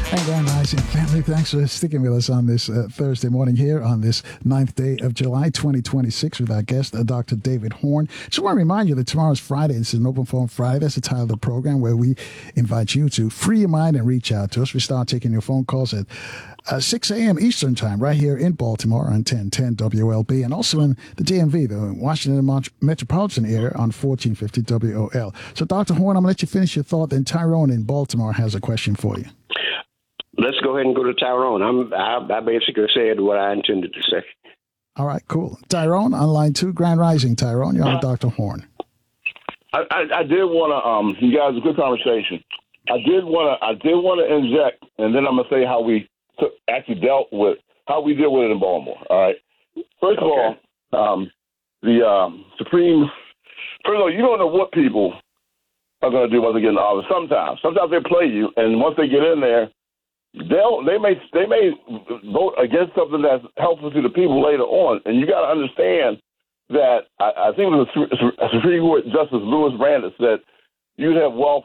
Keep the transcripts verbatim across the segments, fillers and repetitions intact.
And Grand Rising family, thanks for sticking with us on this uh, Thursday morning here on this ninth day of July, twenty twenty-six, with our guest, uh, Doctor David Horn. Just want to remind you that tomorrow's Friday. This is an Open Phone Friday. That's the title of the program where we invite you to free your mind and reach out to us. We start taking your phone calls at uh, six a.m. Eastern Time right here in Baltimore on ten ten W L B, and also in the D M V, the Washington Mont- Metropolitan area on fourteen fifty W O L. So, Doctor Horn, I'm going to let you finish your thought. Then Tyrone in Baltimore has a question for you. Let's go ahead and go to Tyrone. I'm, I, I basically said what I intended to say. All right, cool. Tyrone on line two, Grand Rising. Tyrone, you're on with Doctor Horn. I, I, I did want to, um, you guys, a good conversation. I did want to, I did want to inject, and then I'm gonna say how we took, actually dealt with, how we deal with it in Baltimore. All right. First of Okay. all, um, the um, Supreme. First of all, you don't know what people are going to do once they get in the office. Sometimes, sometimes they play you, and once they get in there, they'll they may they may vote against something that's helpful to the people later on. And you got to understand that I, I think it was a Supreme Court Justice Louis Brandeis said you can have wealth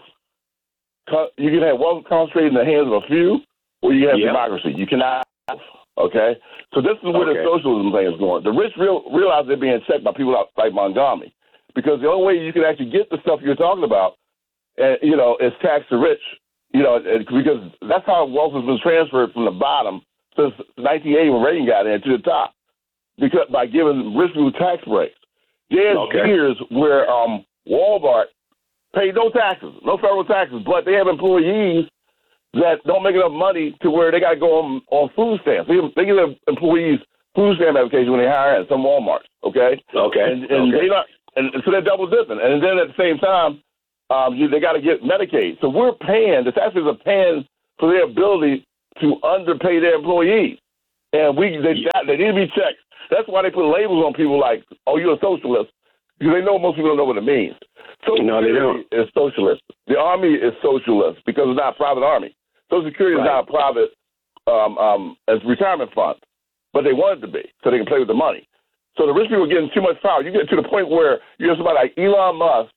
you can have wealth concentrated in the hands of a few, or you can have Yep. democracy. You cannot. Okay, so this is where Okay. the socialism thing is going. The rich real, realize they're being checked by people like Montgomery, because the only way you can actually get the stuff you're talking about, uh, you know, is tax the rich. You know, because that's how wealth has been transferred from the bottom since nineteen eighty when Reagan got in to the top, because by giving rich people tax breaks. There's Okay. years where um, Walmart paid no taxes, no federal taxes, but they have employees that don't make enough money to where they got to go on, on food stamps. They, they give their employees food stamp application when they hire at some Walmarts. Okay. Okay. And, and okay. they not, and so they're double dipping. And then at the same time, Um, you, they got to get Medicaid. So we're paying, the taxes are paying for their ability to underpay their employees. And we they, they need to be checked. That's why they put labels on people like, oh, you're a socialist, because they know most people don't know what it means. Social No, they Security don't. is socialist. The Army is socialist because it's not a private army. Social Security Right. is not a private um, um, as retirement fund, but they want it to be so they can play with the money. So the rich people are getting too much power. You get to the point where you have somebody like Elon Musk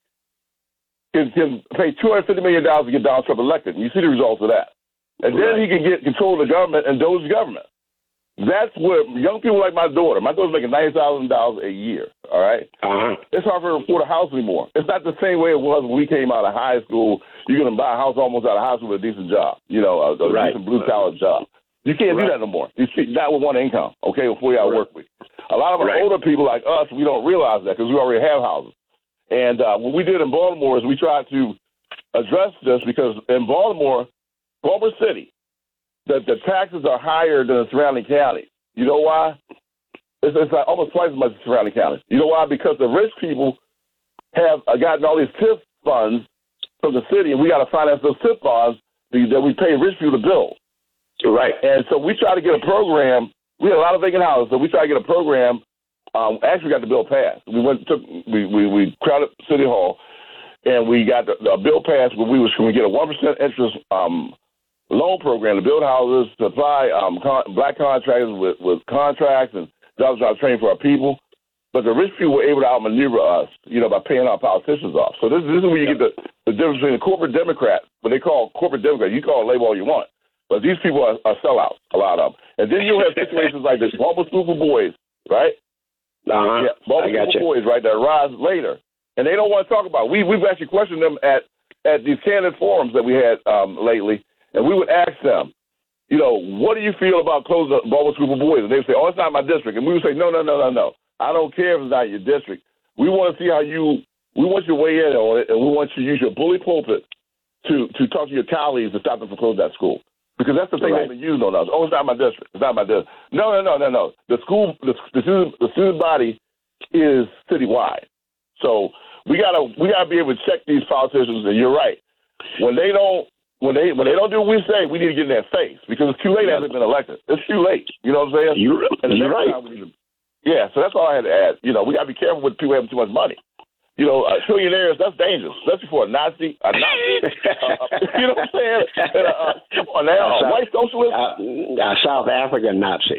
can, can pay two hundred fifty million dollars to get Donald Trump elected. And you see the results of that. And then Right. he can get control of the government and doge government. That's what young people like my daughter. My daughter's making ninety thousand dollars a year, all right? Uh-huh. It's hard for her to afford a house anymore. It's not the same way it was when we came out of high school. You're going to buy a house almost out of high school with a decent job, you know, a, a Right. decent blue-collar job. You can't Right. do that no more. You see, not with one income, okay, a forty-hour Right. work week. A lot of our Right. older people like us, we don't realize that because we already have houses. And uh, what we did in Baltimore is we tried to address this because in Baltimore, Baltimore City, the, the taxes are higher than the surrounding counties. You know why? It's, it's like almost twice as much as surrounding counties. You know why? Because the rich people have uh, gotten all these T I F funds from the city, and we got to finance those T I F funds that we pay rich people to build. Right. And so we try to get a program. We had a lot of vacant houses, so we try to get a program. Um, actually, got the bill passed. We went took we we, we crowded City Hall, and we got the, the bill passed where we was going to get a one percent interest um, loan program to build houses, supply um, con- black contractors with, with contracts and jobs job training for our people. But the rich people were able to outmaneuver us, you know, by paying our politicians off. So this, this is where you get the, the difference between the corporate Democrats, what they call corporate Democrats. You call it label all you want. But these people are, are sellouts, a lot of them. And then you'll have situations like this, Baltimore School for Boys, right? Uh-huh. Yeah, Baltimore I got School you. for Boys, right, that rise later. And they don't want to talk about it. We, we've actually questioned them at, at these candid forums that we had um, lately, and we would ask them, you know, what do you feel about closing Baltimore School for Boys? And they would say, oh, it's not my district. And we would say, no, no, no, no, no. I don't care if it's not your district. We want to see how you, we want you to weigh in on it, and we want you to use your bully pulpit to, to talk to your colleagues to stop them from closing that school. Because that's the thing Right. they've been using on us. Oh, it's not my district. It's not my district. No, no, no, no, no. The school, the, the, student, the student body is citywide. So we gotta we gotta be able to check these politicians. And you're right. When they don't when they when they don't do what we say, we need to get in their face because it's too late. They haven't been elected. It's too late. You know what I'm saying? You, And the you're next right. time we need to, yeah. So that's all I had to add. You know, we gotta be careful with people having too much money. You know, uh, trillionaires, that's dangerous, especially for a Nazi. A Nazi uh, you know what I'm saying? Uh, uh, come on now, a white socialist. Uh, a South African Nazi.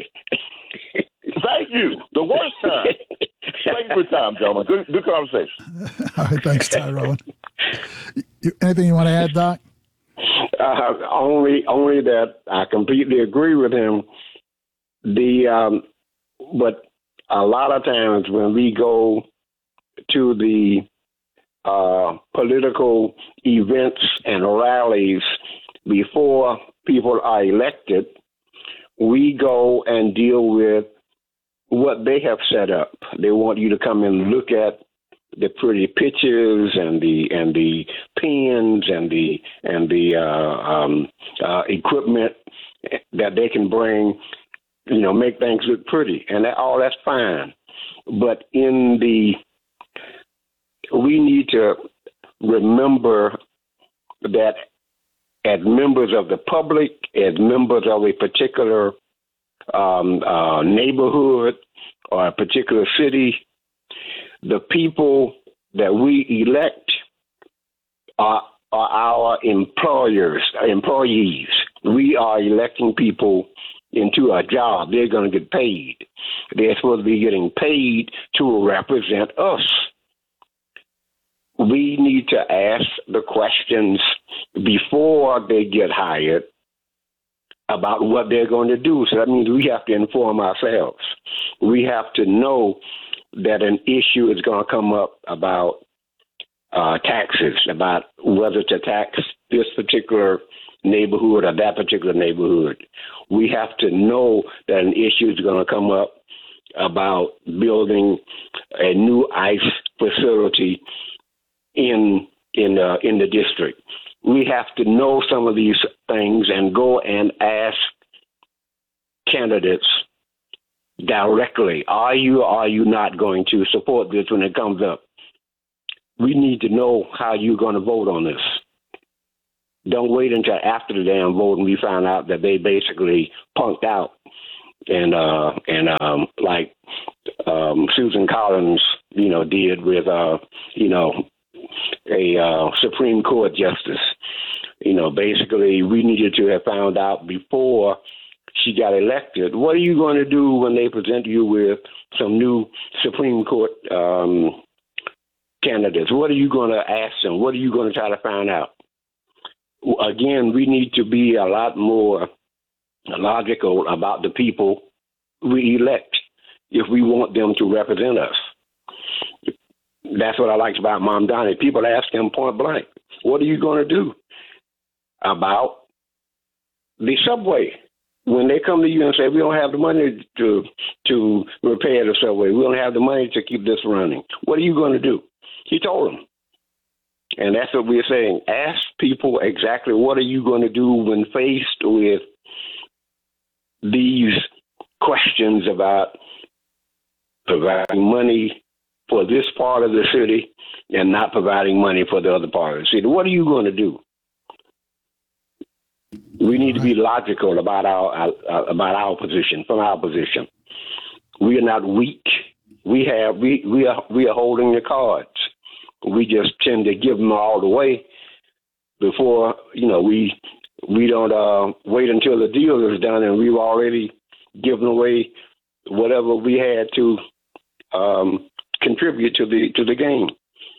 Thank you. The worst time. Thank you for your time, gentlemen. Good, good conversation. All right, thanks, Tyrone. You, anything you want to add, Doc? Uh, only, only that I completely agree with him. The um, but a lot of times when we go to the uh, political events and rallies before people are elected, we go and deal with what they have set up. They want you to come and look at the pretty pictures and the and the pens and the and the uh, um, uh, equipment that they can bring, you know, make things look pretty, and that, all that's fine. But in the, we need to remember that as members of the public, as members of a particular um, uh, neighborhood or a particular city, the people that we elect are, are our employers, employees. We are electing people into a job. They're going to get paid. They're supposed to be getting paid to represent us. We need to ask the questions before they get hired about what they're going to do. So that means we have to inform ourselves. We have to know that an issue is going to come up about uh, taxes, about whether to tax this particular neighborhood or that particular neighborhood. We have to know that an issue is going to come up about building a new ICE facility in in uh, in the district. We have to know some of these things and go and ask candidates directly, are you or are you not going to support this when it comes up? We need to know how you're going to vote on this. Don't wait until after the damn vote and we find out that they basically punked out. And uh, and um, like um, Susan Collins, you know, did with, uh, you know, a uh, Supreme Court justice. You know, basically we needed to have found out before she got elected, what are you going to do when they present you with some new Supreme Court um, candidates? What are you going to ask them? What are you going to try to find out? Again, we need to be a lot more logical about the people we elect if we want them to represent us. That's what I liked about Mom Donnie. People ask him point blank, what are you going to do about the subway? When they come to you and say, we don't have the money to to repair the subway, we don't have the money to keep this running, what are you going to do? He told them. And that's what we're saying. Ask people exactly what are you going to do when faced with these questions about providing money for this part of the city and not providing money for the other part of the city. What are you going to do? We need to be logical about our, our about our position, from our position. We are not weak. We have we we are we are holding the cards. We just tend to give them all away before, you know, we we don't uh, wait until the deal is done and we've already given away whatever we had to um, contribute to the to the game.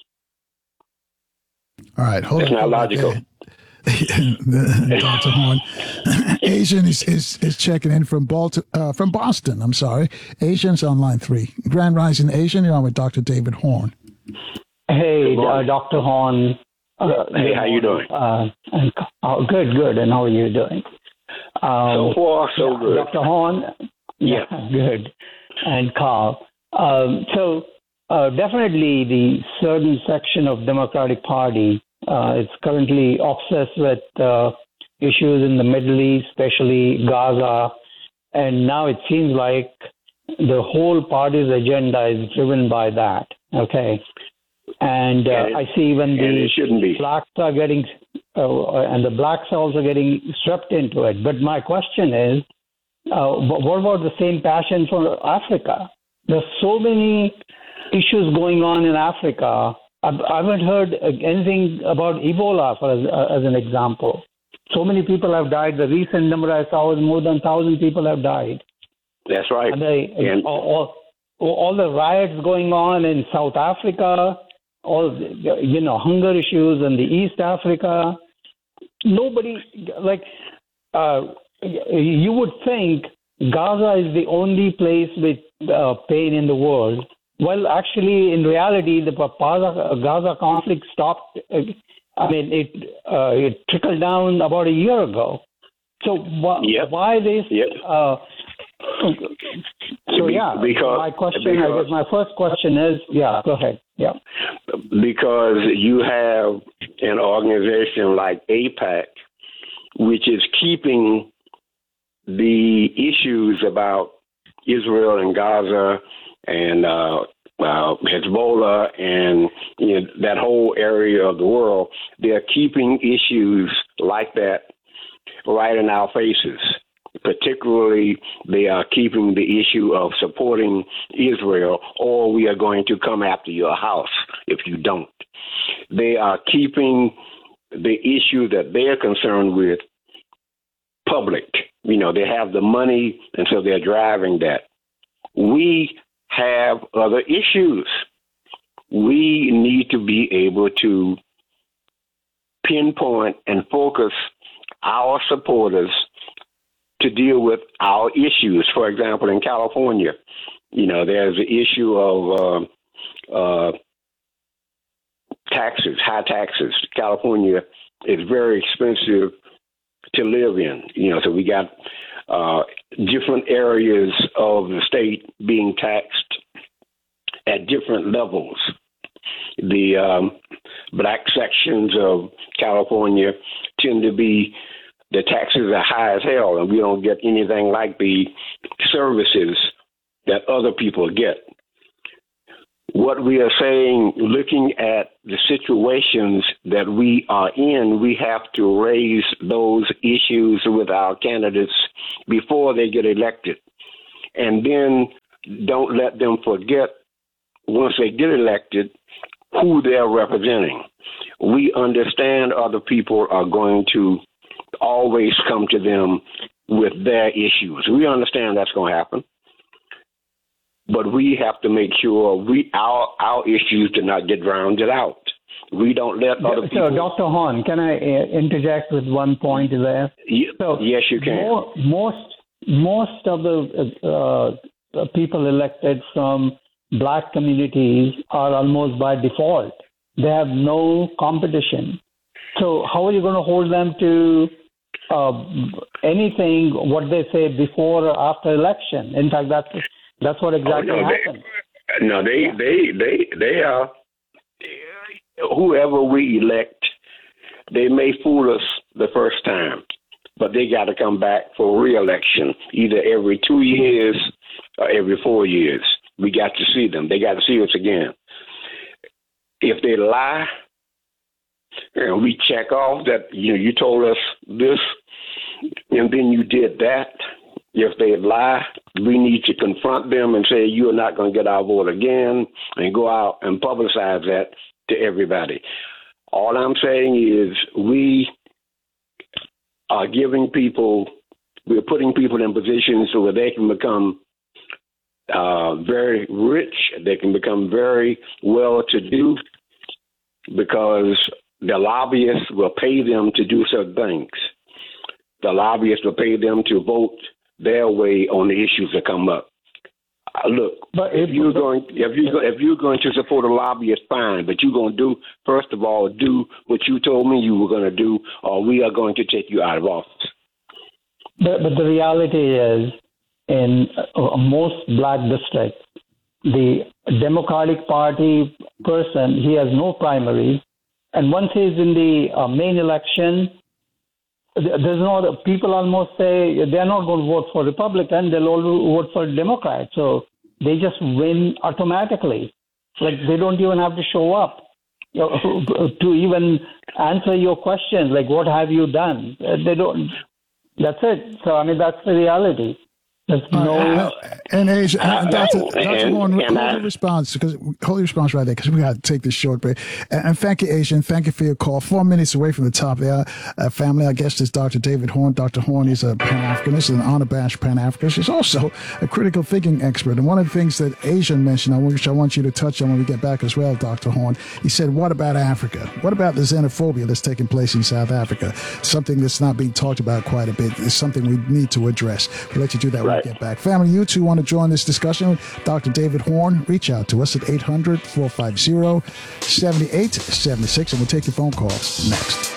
All right, hold It's on. not logical. Doctor Horn. Asian is, is is checking in from Balti- uh, from Boston. I'm sorry. Asian's on line three. Grand Rising Asian, you're on with Doctor David Horn. Hey, uh, Doctor Horn. Uh, Hey, how you doing? Uh, and, oh, good, good. And how are you doing? Um, So far, so yeah, good. Doctor Horn. Yeah. Good. And Carl. Um, so uh, definitely the certain section of Democratic Party uh, is currently obsessed with uh, issues in the Middle East, especially Gaza. And now it seems like the whole party's agenda is driven by that. Okay. And uh, And it- I see when and the it shouldn't be. blacks are getting, uh, and the blacks are also getting swept into it. But my question is, uh, what about the same passion for Africa? There's so many issues going on in Africa. I, I haven't heard anything about Ebola, for as, uh, as an example. So many people have died. The recent number I saw was more than one thousand people have died. That's right. And they, And- all, all, all the riots going on in South Africa, all the, you know, hunger issues in the East Africa. nobody, like, uh, you would think Gaza is the only place with uh, pain in the world. Well, actually, in reality, the Gaza conflict stopped. I mean, it uh, it trickled down about a year ago. So wh- yep. why this? Yep. Uh, so yeah, because, my question, because, I guess my first question is, yeah, go ahead. Yeah. Because you have an organization like AIPAC, which is keeping the issues about Israel and Gaza and uh, uh, Hezbollah and you know, that whole area of the world, they're keeping issues like that right in our faces. Particularly, they are keeping the issue of supporting Israel, or we are going to come after your house if you don't. They are keeping the issue that they're concerned with public. You know, they have the money, and so they're driving that. We have other issues. We need to be able to pinpoint and focus our supporters to deal with our issues. For example, in California, you know, there's the issue of uh, uh, taxes, high taxes. California is very expensive to live in. You know, so we got uh, different areas of the state being taxed at different levels. The um, black sections of California tend to be, the taxes are high as hell, and we don't get anything like the services that other people get. What we are saying, looking at the situations that we are in, we have to raise those issues with our candidates before they get elected. And then don't let them forget, once they get elected, who they're representing. We understand other people are going to always come to them with their issues. We understand that's going to happen. But we have to make sure we our our issues do not get drowned out. We don't let other people. So, Doctor Horn, can I uh, interject with one point there? Yeah, so yes, you can. More, most most of the uh, people elected from black communities are almost by default. They have no competition. So how are you going to hold them to uh, anything, what they say before or after election? In fact, that's that's what exactly oh, no, happened. They, no, they, yeah. they, they, they are, whoever we elect, they may fool us the first time, but they got to come back for re-election either every two years or every four years. We got to see them. They got to see us again. If they lie, and we check off that, you know, you told us this, and then you did that. If they lie, we need to confront them and say, you're not going to get our vote again, and go out and publicize that to everybody. All I'm saying is we are giving people, we're putting people in positions so that they can become uh, very rich, they can become very well-to-do, because the lobbyists will pay them to do certain things. The lobbyists will pay them to vote their way on the issues that come up. Uh, look, but if you're going, if you if you're going to support a lobbyist, fine. But you're going to do, first of all, do what you told me you were going to do, or we are going to take you out of office. But, but the reality is, in uh, most black districts, the Democratic Party person, he has no primary, and once he's in the uh, main election, there's no, people almost say they're not going to vote for Republican, they'll all vote for Democrat. So they just win automatically. Like they don't even have to show up, you know, to even answer your questions, like what have you done? They don't. That's it. So I mean, that's the reality. There's no. Uh, and Asia, uh, Uh, Doctor and- Doctor Horn, and hold I- your response because hold your response right there because we got to take this short break. And, and thank you, Asia, and thank you for your call. Four minutes away from the top there, uh, family. Our guest is Doctor David Horn. Doctor Horn is a Pan-Africanist, an unabashed Pan-Africanist. He's also a critical thinking expert. And one of the things that Asia mentioned, which I want you to touch on when we get back as well, Doctor Horn, he said, "What about Africa? What about the xenophobia that's taking place in South Africa? Something that's not being talked about quite a bit. It's something we need to address." We'll let you do that when Right. we get back. Family, you too want to join this discussion with Doctor David Horn? Reach out to us at eight hundred, four five zero, seven eight seven six, and we'll take your phone calls next.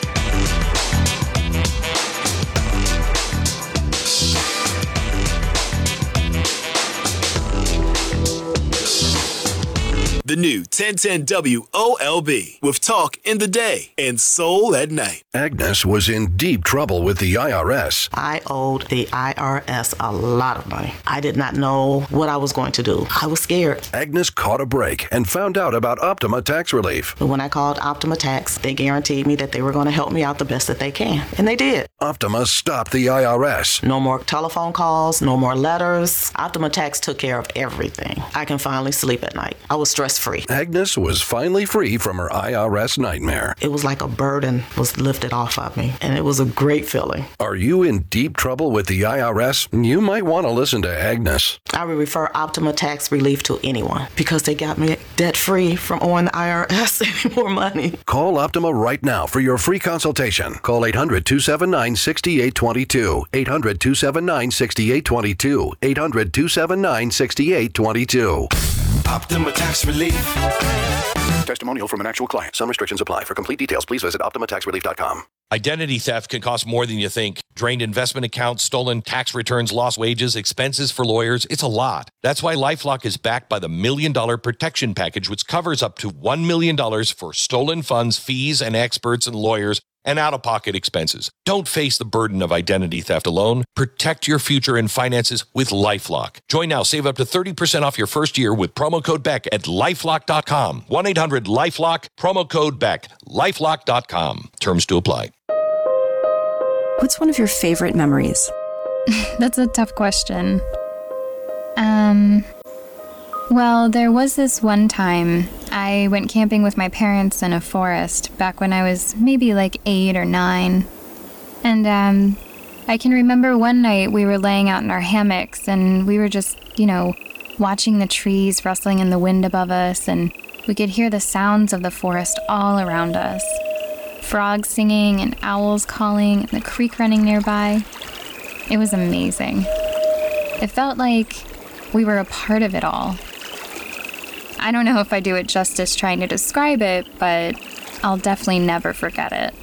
The new ten ten W O L B with talk in the day and soul at night. Agnes was in deep trouble with the I R S. I owed the I R S a lot of money. I did not know what I was going to do. I was scared. Agnes caught a break and found out about Optima Tax Relief. But when I called Optima Tax, they guaranteed me that they were going to help me out the best that they can. And they did. Optima stopped the I R S. No more telephone calls, no more letters. Optima Tax took care of everything. I can finally sleep at night. I was stress-free. Agnes was finally free from her I R S nightmare. It was like a burden was lifted off of me, and it was a great feeling. Are you in deep trouble with the I R S? You might want to listen to Agnes. I would refer Optima Tax Relief to anyone because they got me debt-free from owing the I R S any more money. Call Optima right now for your free consultation. Call eight hundred, two seven nine, six eight two two. eight hundred, two seven nine, six eight two two. eight hundred, two seven nine, six eight two two. Optima Tax Relief. Testimonial from an actual client. Some restrictions apply. For complete details, please visit optima tax relief dot com. Identity theft can cost more than you think. Drained investment accounts, stolen tax returns, lost wages, expenses for lawyers. It's a lot. That's why LifeLock is backed by the Million Dollar Protection Package, which covers up to one million dollars for stolen funds, fees, and experts and lawyers, and out-of-pocket expenses. Don't face the burden of identity theft alone. Protect your future and finances with LifeLock. Join now. Save up to thirty percent off your first year with promo code Beck at lifelock dot com. one eight hundred lifelock, promo code Beck, lifelock dot com. Terms to apply. What's one of your favorite memories? That's a tough question. Um, well, there was this one time I went camping with my parents in a forest back when I was maybe like eight or nine. And um, I can remember one night we were laying out in our hammocks and we were just, you know, watching the trees rustling in the wind above us, and we could hear the sounds of the forest all around us. Frogs singing and owls calling and the creek running nearby. It was amazing. It felt like we were a part of it all. I don't know if I do it justice trying to describe it, but I'll definitely never forget it.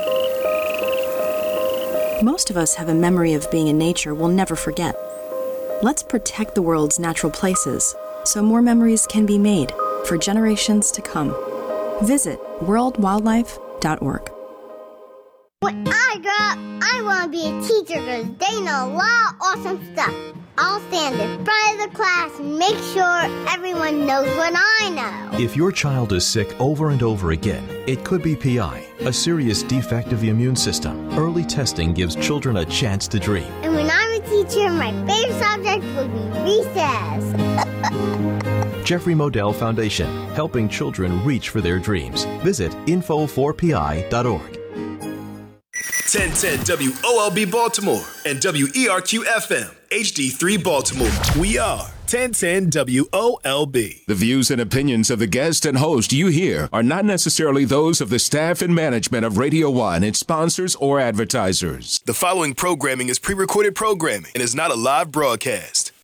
Most of us have a memory of being in nature we'll never forget. Let's protect the world's natural places so more memories can be made for generations to come. Visit world wildlife dot org. When I grow up, I want to be a teacher because they know a lot of awesome stuff. I'll stand in front of the class and make sure everyone knows what I know. If your child is sick over and over again, it could be P I, a serious defect of the immune system. Early testing gives children a chance to dream. And when I'm a teacher, my favorite subject will be recess. Jeffrey Modell Foundation, helping children reach for their dreams. Visit info four p i dot org. ten ten W O L B Baltimore and W E R Q F M H D three Baltimore. We are ten ten W O L B. The views and opinions of the guest and host you hear are not necessarily those of the staff and management of Radio One, its sponsors, or advertisers. The following programming is pre-recorded programming and is not a live broadcast.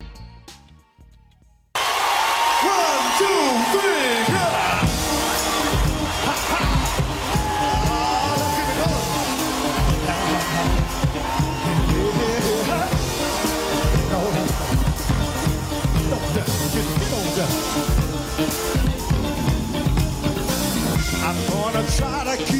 One, two, three, go! I'm gonna try to keep